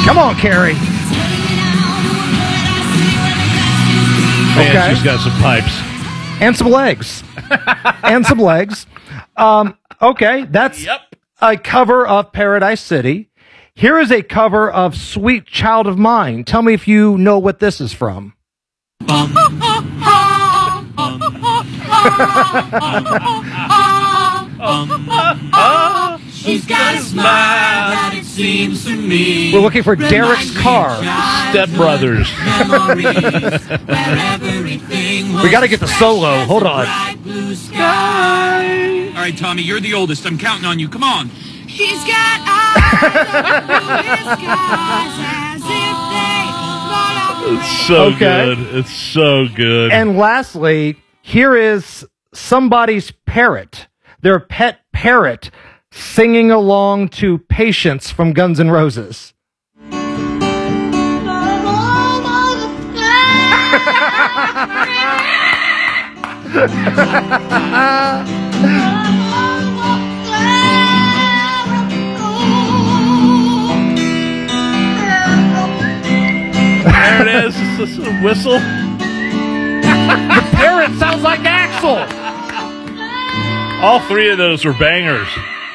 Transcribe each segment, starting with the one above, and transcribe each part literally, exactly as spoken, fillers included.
Come on, Carrie. Man, Okay. she's got some pipes. And some legs. and some legs. Um, okay, that's Yep. a cover of Paradise City. Here is a cover of Sweet Child of Mine. Tell me if you know what this is from. She's got a smile that it seems to me. We're looking for Derek's car. Step Brothers. We got to get the solo. Hold on. All right, Tommy, you're the oldest. I'm counting on you. Come on. She's got eyes of blue skies as if they fall off the It's so Okay. good. It's so good. And lastly, here is somebody's parrot, their pet parrot, singing along to Patience from Guns N' Roses. There it is. Is this a whistle? The parrot sounds like Axel. All three of those were bangers.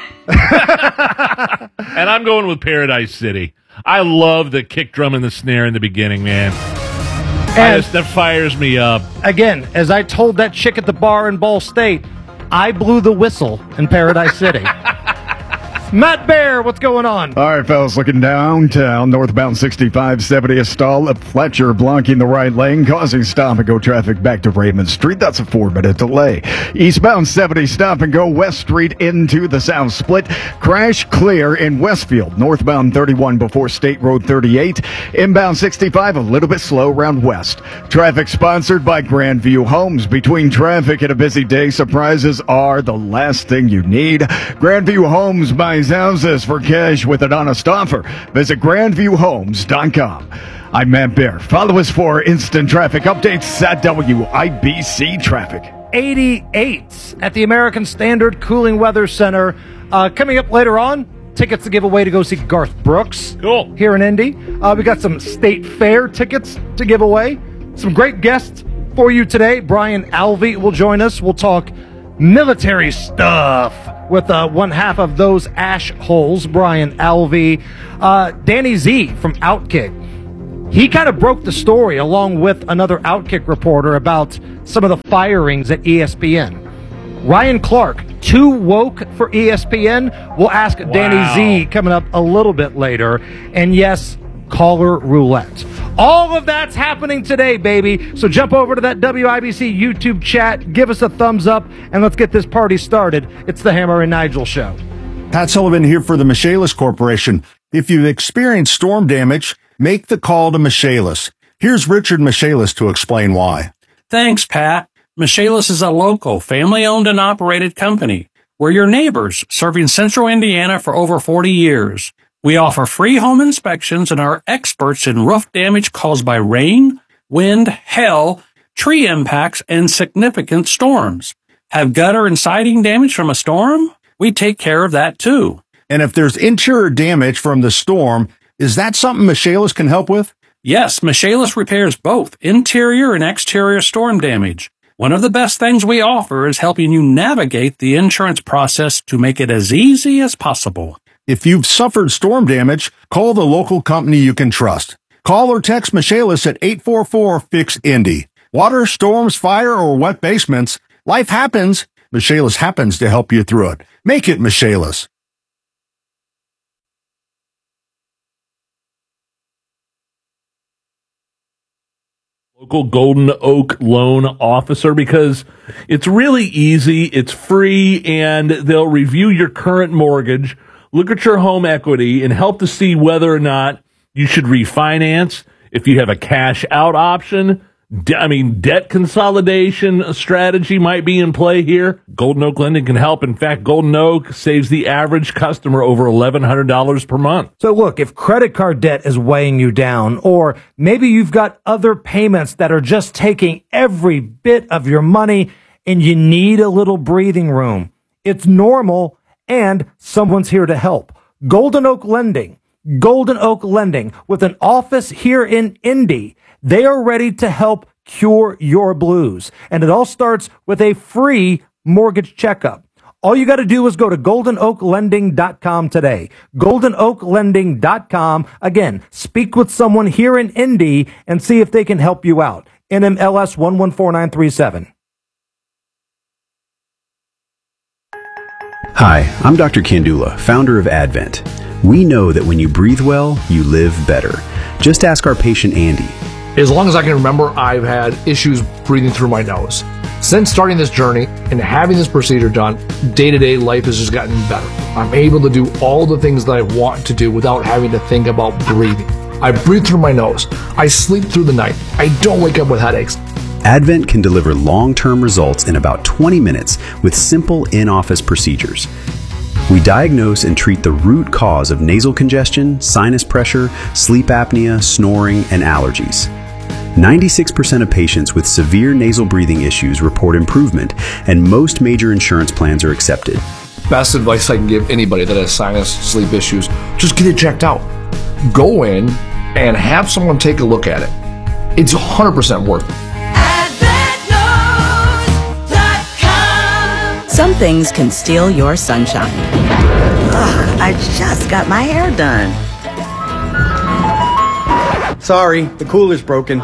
And I'm going with Paradise City. I love the kick drum and the snare in the beginning, man. I And just, that fires me up. again, as I told that chick at the bar in Ball State, I blew the whistle in Paradise City. Matt Bear, what's going on? All right, fellas, looking downtown, northbound sixty-five seventy, a stall at Fletcher blocking the right lane, causing stop-and-go traffic back to Raymond Street. That's a four-minute delay. Eastbound seventy, stop-and-go West Street into the South Split. Crash clear in Westfield. Northbound thirty-one before State Road thirty-eight. Inbound sixty-five, a little bit slow around West. Traffic sponsored by Grandview Homes. Between traffic and a busy day, surprises are the last thing you need. Grandview Homes buys houses for cash with an honest offer. Visit grandview homes dot com. I'm Matt Bear. Follow us for instant traffic updates at W I B C Traffic. eighty-eight at the American Standard Cooling Weather Center. Uh, coming up later on, tickets to give away to go see Garth Brooks. Cool. Here in Indy. Uh, we got some State Fair tickets to give away. Some great guests for you today. Brian Alvey will join us. We'll talk military stuff with uh, one half of those ash holes, Brian Alvey. Uh, Danny Z from Outkick. He kind of broke the story along with another Outkick reporter about some of the firings at E S P N. Ryan Clark, too woke for E S P N. We'll ask Wow. Danny Z coming up a little bit later. And yes, caller roulette. All of that's happening today, baby. So jump over to that W I B C YouTube chat, give us a thumbs up, and let's get this party started. It's the Hammer and Nigel Show. Pat Sullivan here for the Michaelis Corporation. If you've experienced storm damage, make the call to Michaelis. Here's Richard Michaelis to explain why. Thanks, Pat. Michaelis is a local, family-owned and operated company. We're your neighbors, serving Central Indiana for over forty years. We offer free home inspections and are experts in roof damage caused by rain, wind, hail, tree impacts, and significant storms. Have gutter and siding damage from a storm? We take care of that too. And if there's interior damage from the storm, is that something Michaelis can help with? Yes, Michaelis repairs both interior and exterior storm damage. One of the best things we offer is helping you navigate the insurance process to make it as easy as possible. If you've suffered storm damage, call the local company you can trust. Call or text Michaelis at eight four four, F I X, Indy. Water, storms, fire, or wet basements, life happens. Michaelis happens to help you through it. Make it Michaelis. Local Golden Oak loan officer, because it's really easy, it's free, and they'll review your current mortgage, look at your home equity, and help to see whether or not you should refinance, if you have a cash out option. De- I mean, debt consolidation strategy might be in play here. Golden Oak Lending can help. In fact, Golden Oak saves the average customer over eleven hundred dollars per month. So look, if credit card debt is weighing you down, or maybe you've got other payments that are just taking every bit of your money and you need a little breathing room, it's normal and someone's here to help. Golden Oak Lending, Golden Oak Lending, with an office here in Indy. They are ready to help cure your blues. And it all starts with a free mortgage checkup. All you got to do is go to golden oak lending dot com today. golden oak lending dot com. Again, speak with someone here in Indy and see if they can help you out. N M L S one one four nine three seven. Hi, I'm Doctor Kandula, founder of Advent. We know that when you breathe well, you live better. Just ask our patient Andy. As long as I can remember, I've had issues breathing through my nose. Since starting this journey and having this procedure done, day-to-day life has just gotten better. I'm able to do all the things that I want to do without having to think about breathing. I breathe through my nose. I sleep through the night. I don't wake up with headaches. Advent can deliver long-term results in about twenty minutes with simple in-office procedures. We diagnose and treat the root cause of nasal congestion, sinus pressure, sleep apnea, snoring, and allergies. ninety-six percent of patients with severe nasal breathing issues report improvement, and most major insurance plans are accepted. Best advice I can give anybody that has sinus, sleep issues, just get it checked out. Go in and have someone take a look at it. It's one hundred percent worth it. Some things can steal your sunshine. Ugh, I just got my hair done. Sorry, the cooler's broken.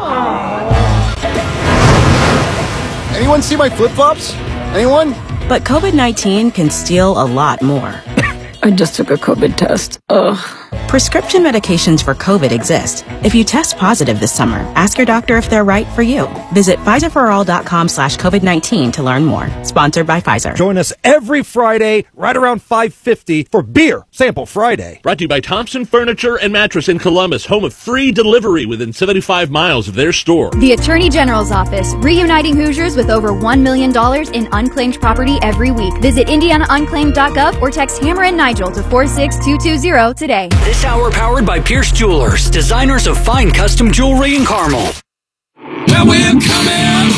Anyone see my flip-flops? Anyone? But COVID nineteen can steal a lot more. I just took a COVID test. Ugh. Prescription medications for COVID exist. If you test positive this summer, ask your doctor if they're right for you. Visit Pfizer for all dot com slash COVID nineteen to learn more. Sponsored by Pfizer. Join us every Friday right around five fifty for Beer Sample Friday. Brought to you by Thompson Furniture and Mattress in Columbus, home of free delivery within seventy-five miles of their store. The Attorney General's Office, reuniting Hoosiers with over one million dollars in unclaimed property every week. Visit indiana unclaimed dot gov or text Hammer and Nigel to four six two two zero today. This hour powered by Pierce Jewelers, designers of fine custom jewelry in Carmel. Well, we're coming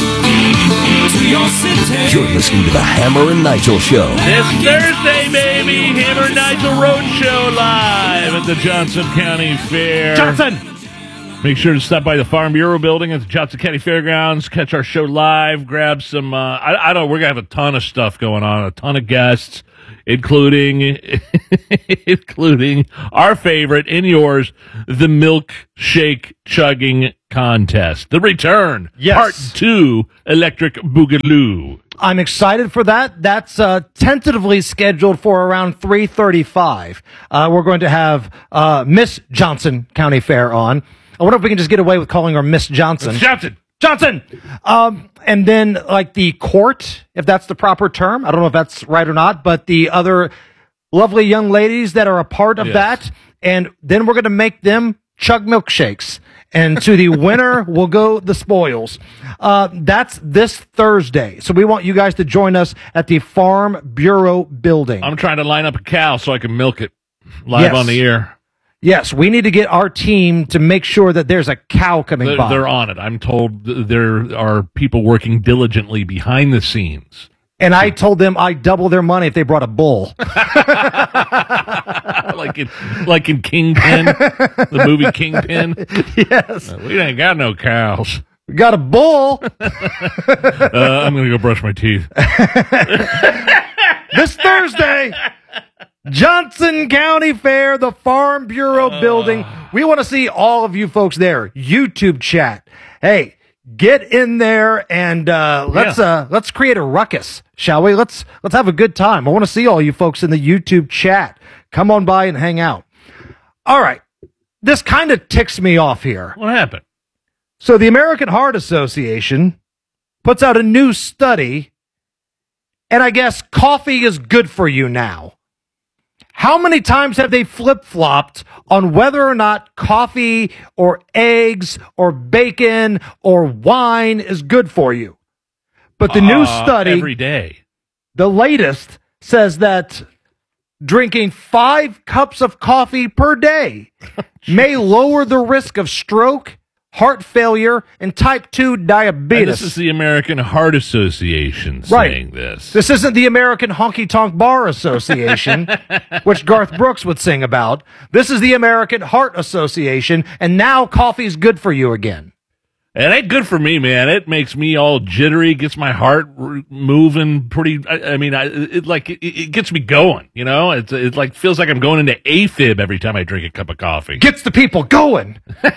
to your city. You're listening to the Hammer and Nigel Show. This Thursday, baby, Hammer and Nigel Road Show live at the Johnson County Fair. Johnson! Make sure to stop by the Farm Bureau building at the Johnson County Fairgrounds. Catch our show live. Grab some, uh, I, I don't know, we're going to have a ton of stuff going on, a ton of guests. Including, including our favorite and yours, the milkshake chugging contest. The return, yes. Part two, Electric Boogaloo. I'm excited for that. That's uh, tentatively scheduled for around three thirty-five. Uh, we're going to have uh, Miss Johnson County Fair on. I wonder if we can just get away with calling her Miss Johnson. Miss Johnson. Johnson! Um, and then, like, the court, if that's the proper term. I don't know if that's right or not, but the other lovely young ladies that are a part of yes. that. And then we're going to make them chug milkshakes. And to the winner will go the spoils. Uh, that's this Thursday. So we want you guys to join us at the Farm Bureau building. I'm trying to line up a cow so I can milk it live yes. on the air. Yes, we need to get our team to make sure that there's a cow coming they're, by. They're on it. I'm told there are people working diligently behind the scenes. And I told them I'd double their money if they brought a bull. like in like in Kingpin, the movie Kingpin. Yes. Uh, we ain't got no cows. We got a bull. uh, I'm going to go brush my teeth. This Thursday, Johnson County Fair, the Farm Bureau uh, building. We want to see all of you folks there. YouTube chat. Hey, get in there and uh, let's yeah. uh, let's create a ruckus, shall we? Let's let's have a good time. I want to see all you folks in the YouTube chat. Come on by and hang out. All right. This kind of ticks me off here. What happened? So the American Heart Association puts out a new study, and I guess coffee is good for you now. How many times have they flip-flopped on whether or not coffee or eggs or bacon or wine is good for you? But the uh, new study, every day, the latest, says that drinking five cups of coffee per day may lower the risk of stroke, heart failure, and type two diabetes. And this is the American Heart Association saying right. this. This isn't the American Honky Tonk Bar Association, which Garth Brooks would sing about. This is the American Heart Association, and now coffee's good for you again. It ain't good for me, man. It makes me all jittery, gets my heart r- moving pretty. I, I mean, I, it like it, it gets me going. You know, it's it like feels like I'm going into AFib every time I drink a cup of coffee. Gets the people going.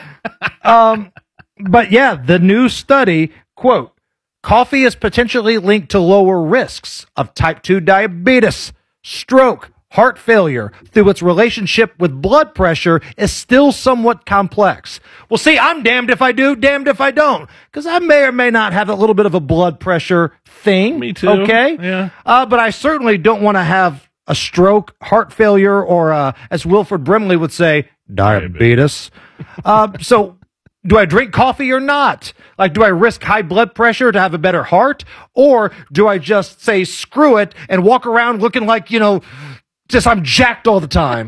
um, but yeah, the new study, quote, coffee is potentially linked to lower risks of type two diabetes, stroke, heart failure through its relationship with blood pressure is still somewhat complex. Well, see, I'm damned if I do, damned if I don't, because I may or may not have a little bit of a blood pressure thing. Me too. Okay? Yeah. Uh, but I certainly don't want to have a stroke, heart failure, or, uh, as Wilford Brimley would say, diabetes. uh, so do I drink coffee or not? Like, do I risk high blood pressure to have a better heart? Or do I just say, screw it, and walk around looking like, you know, just I'm jacked all the time?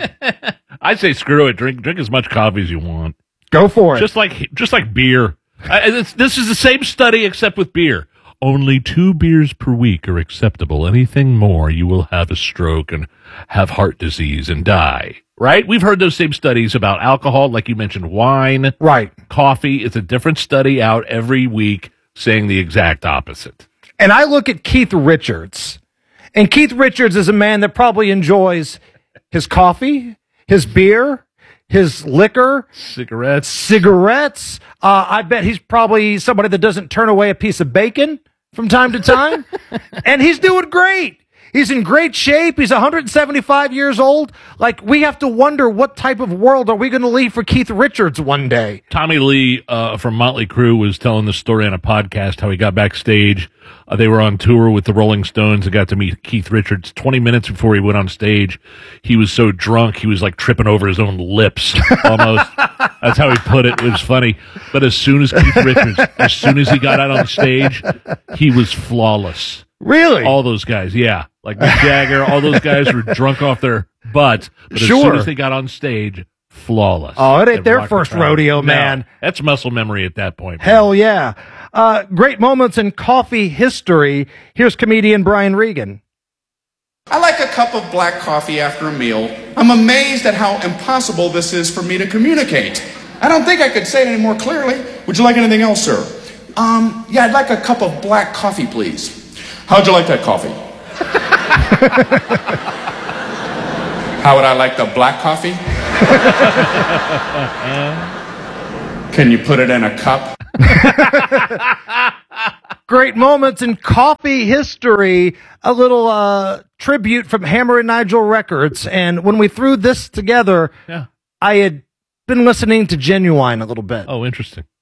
I say screw it. Drink drink as much coffee as you want. Go for it. Just like just like beer. I, it's, this is the same study except with beer. Only two beers per week are acceptable. Anything more, you will have a stroke and have heart disease and die. Right? We've heard those same studies about alcohol, like you mentioned, wine, right? Coffee. It's a different study out every week saying the exact opposite. And I look at Keith Richards. And Keith Richards is a man that probably enjoys his coffee, his beer, his liquor, cigarettes. Cigarettes. Uh, I bet he's probably somebody that doesn't turn away a piece of bacon from time to time. And he's doing great. He's in great shape. He's one hundred seventy-five years old. Like, we have to wonder what type of world are we going to leave for Keith Richards one day. Tommy Lee uh, from Motley Crue was telling the story on a podcast how he got backstage. Uh, they were on tour with the Rolling Stones and got to meet Keith Richards. twenty minutes before he went on stage, he was so drunk, he was like tripping over his own lips almost. That's how he put it. It was funny. But as soon as Keith Richards, as soon as he got out on stage, he was flawless. Really? All those guys, yeah. Like Mick Jagger, all those guys were drunk off their butts. But as Sure. soon as they got on stage, flawless. Oh, it ain't They their rocked the first crowd. rodeo, No, man. that's muscle memory at that point. Hell yeah. Uh, great moments in coffee history. Here's comedian Brian Regan. I like a cup of black coffee after a meal. I'm amazed at how impossible this is for me to communicate. I don't think I could say it any more clearly. Would you like anything else, sir? Um, yeah, I'd like a cup of black coffee, please. How'd you like that coffee? How would I like the black coffee? Can you put it in a cup? Great moments in coffee history. A little uh, tribute from Hammer and Nigel Records. And when we threw this together, Yeah. I had been listening to Genuine a little bit. Oh, interesting.